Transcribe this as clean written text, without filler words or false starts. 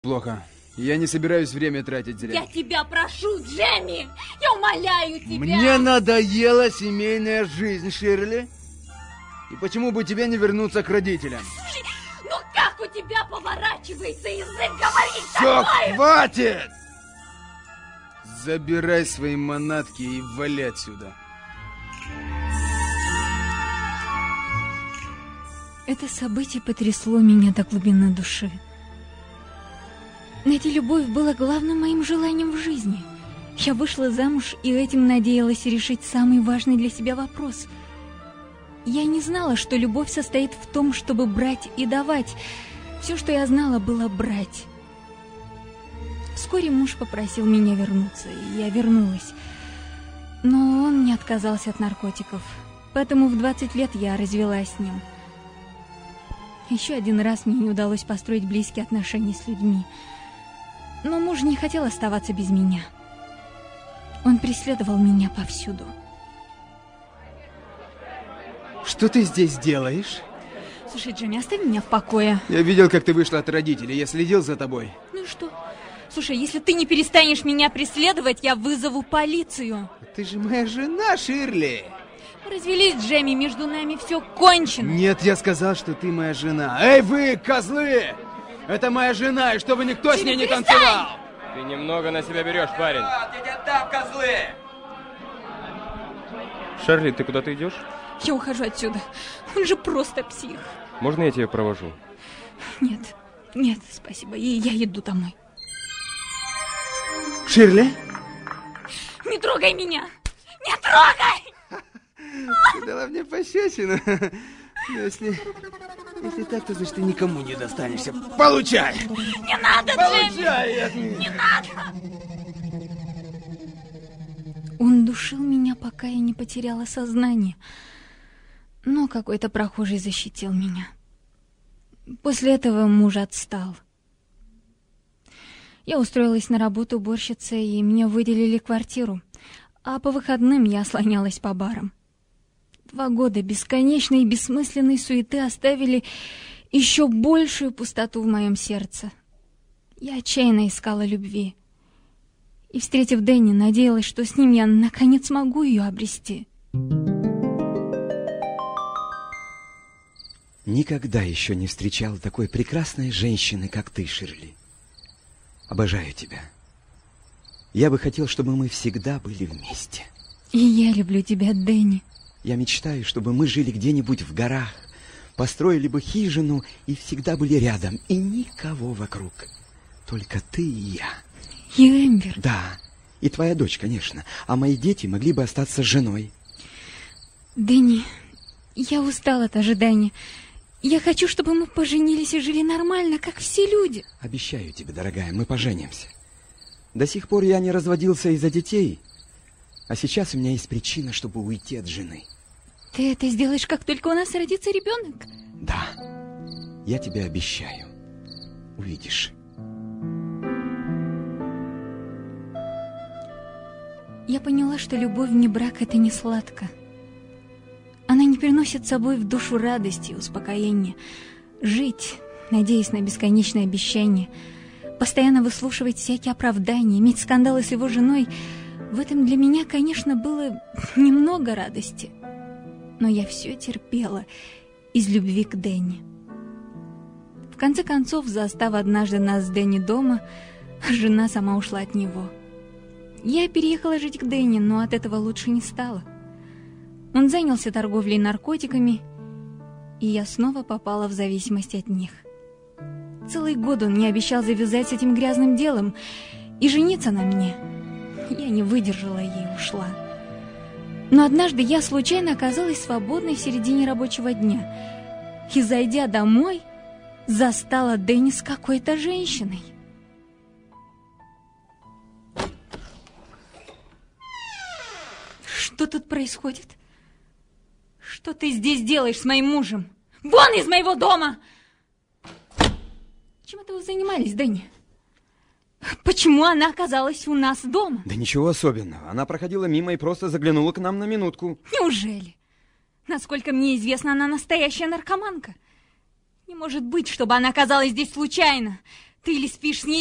Плохо. Я не собираюсь время тратить зря. Я тебя прошу, Джемми! Я умоляю тебя! Мне надоела семейная жизнь, Ширли. И почему бы тебе не вернуться к родителям? Слушай, ну как у тебя поворачивается язык говорить Все, такое? хватит! Забирай свои манатки и вали отсюда. Это событие потрясло меня до глубины души. Найти любовь было главным моим желанием в жизни. Я вышла замуж и этим надеялась решить самый важный для себя вопрос. Я не знала, что любовь состоит в том, чтобы брать и давать. Все, что я знала, было брать. Вскоре муж попросил меня вернуться, и я вернулась. Но он не отказался от наркотиков, поэтому в 20 лет я развелась с ним. Еще один раз мне не удалось построить близкие отношения с людьми. Но муж не хотел оставаться без меня. Он преследовал меня повсюду. Что ты здесь делаешь? Слушай, Джемми, оставь меня в покое. Я видел, как ты вышла от родителей. Я следил за тобой. Ну и что? Слушай, если ты не перестанешь меня преследовать, я вызову полицию. Ты же моя жена, Ширли. Мы развелись, Джемми, между нами все кончено. Нет, я сказал, что ты моя жена. Эй, вы, козлы! Это моя жена, и чтобы никто с ней не танцевал! Ты немного на себя берешь, парень. Иди там, козлы! Шарли, ты куда-то идешь? Я ухожу отсюда. Он же просто псих. Можно я тебя провожу? Нет, нет, спасибо. И я иду домой. Ширли? Не трогай меня! Не трогай! Ты дала мне пощечину. Если так, то значит ты никому не достанешься. Получай! Не надо, Джемми! Получай от меня! Не надо! Он душил меня, пока я не потеряла сознание. Но какой-то прохожий защитил меня. После этого муж отстал. Я устроилась на работу уборщицей, и мне выделили квартиру. А по выходным я слонялась по барам. 2 года бесконечной и бессмысленной суеты оставили еще большую пустоту в моем сердце. Я отчаянно искала любви. И, встретив Дэнни, надеялась, что с ним я наконец смогу ее обрести. Никогда еще не встречал такой прекрасной женщины, как ты, Ширли. Обожаю тебя. Я бы хотел, чтобы мы всегда были вместе. И я люблю тебя, Дэнни. Я мечтаю, чтобы мы жили где-нибудь в горах, построили бы хижину и всегда были рядом, и никого вокруг. Только ты и я. И Эмбер. Да, и твоя дочь, конечно. А мои дети могли бы остаться с женой. Дэнни, я устала от ожидания. Я хочу, чтобы мы поженились и жили нормально, как все люди. Обещаю тебе, дорогая, мы поженимся. До сих пор я не разводился из-за детей, а сейчас у меня есть причина, чтобы уйти от жены. Ты это сделаешь, как только у нас родится ребенок? Да, я тебе обещаю. Увидишь. Я поняла, что любовь вне брака — это не сладко. Она не приносит с собой в душу радости и успокоения. Жить, надеясь на бесконечное обещание, постоянно выслушивать всякие оправдания, иметь скандалы с его женой — в этом для меня, конечно, было немного радости. Но я все терпела из любви к Дэнни. В конце концов, застав однажды нас с Дэнни дома, жена сама ушла от него. Я переехала жить к Дэнни, но от этого лучше не стало. Он занялся торговлей наркотиками, и я снова попала в зависимость от них. Целый год он мне обещал завязать с этим грязным делом и жениться на мне. Я не выдержала и ушла. Но однажды я случайно оказалась свободной в середине рабочего дня. И, зайдя домой, застала Дэнни с какой-то женщиной. Что тут происходит? Что ты здесь делаешь с моим мужем? Вон из моего дома! Чем это вы занимались, Дэнни? Почему она оказалась у нас дома? Да ничего особенного. Она проходила мимо и просто заглянула к нам на минутку. Неужели? Насколько мне известно, она настоящая наркоманка. Не может быть, чтобы она оказалась здесь случайно. Ты или спишь с ней,